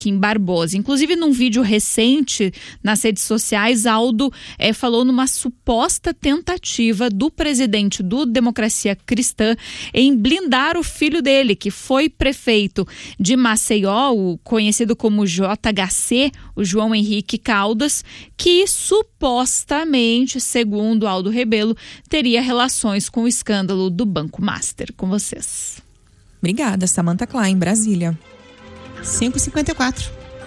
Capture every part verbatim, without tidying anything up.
Kim Barbosa. Inclusive, num vídeo recente nas redes sociais, Aldo é, falou numa suposta tentativa do presidente do Democracia Cristã em blindar o filho dele, que foi prefeito de Maceió, o conhecido como J H C, o João Henrique Caldas, que supostamente, segundo Aldo Rebelo, teria relações com o escândalo do Banco Master. Com vocês. Obrigada, Samantha Klein, Brasília. cinco e cinquenta e quatro.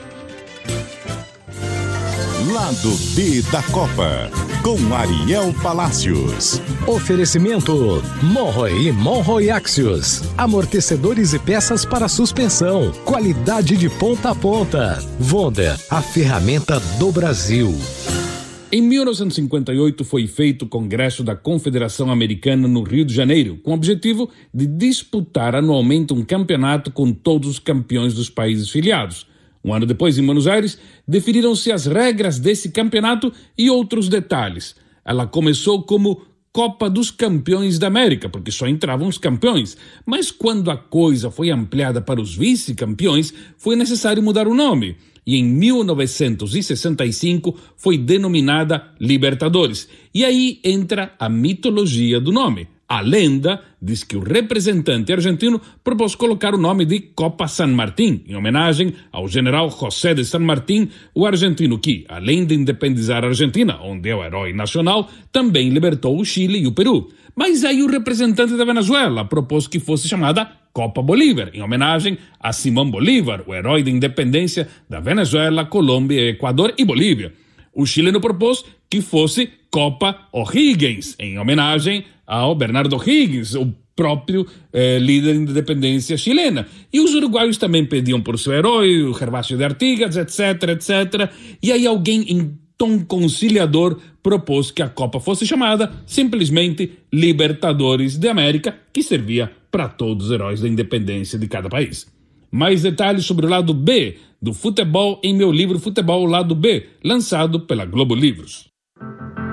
Lado B da Copa, com Ariel Palacios. Oferecimento Monroe e Monroe Axios. Amortecedores e peças para suspensão. Qualidade de ponta a ponta. Wonder, a ferramenta do Brasil. Em mil novecentos e cinquenta e oito foi feito o Congresso da Confederação Americana no Rio de Janeiro, com o objetivo de disputar anualmente um campeonato com todos os campeões dos países filiados. Um ano depois, em Buenos Aires, definiram-se as regras desse campeonato e outros detalhes. Ela começou como Copa dos Campeões da América, porque só entravam os campeões. Mas quando a coisa foi ampliada para os vice-campeões, foi necessário mudar o nome. E em mil novecentos e sessenta e cinco foi denominada Libertadores. E aí entra a mitologia do nome. A lenda diz que o representante argentino propôs colocar o nome de Copa San Martín, em homenagem ao general José de San Martín, o argentino que, além de independizar a Argentina, onde é o herói nacional, também libertou o Chile e o Peru. Mas aí o representante da Venezuela propôs que fosse chamada Copa Bolívar, em homenagem a Simón Bolívar, o herói da independência da Venezuela, Colômbia, Equador e Bolívia. O chileno propôs que fosse Copa O'Higgins, em homenagem ao Bernardo O'Higgins, o próprio eh, líder da independência chilena. E os uruguaios também pediam por seu herói, o Gervásio de Artigas, etc, etcétera. E aí alguém em tom conciliador propôs que a Copa fosse chamada simplesmente Libertadores de América, que servia para todos os heróis da independência de cada país. Mais detalhes sobre o lado B do futebol em meu livro Futebol Lado B, lançado pela Globo Livros.